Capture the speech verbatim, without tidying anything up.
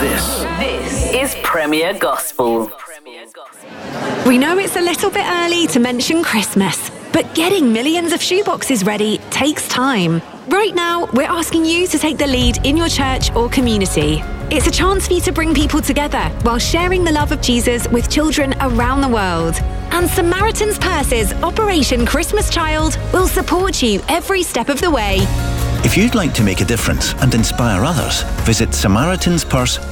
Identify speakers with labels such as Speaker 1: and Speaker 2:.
Speaker 1: This, this is Premier Gospel.
Speaker 2: We know it's a little bit early to mention Christmas, but getting millions of shoeboxes ready takes time. Right now, we're asking you to take the lead in your church or community. It's a chance for you to bring people together while sharing the love of Jesus with children around the world. And Samaritan's Purse's Operation Christmas Child will support you every step of the way.
Speaker 3: If you'd like to make a difference and inspire others, visit samaritans purse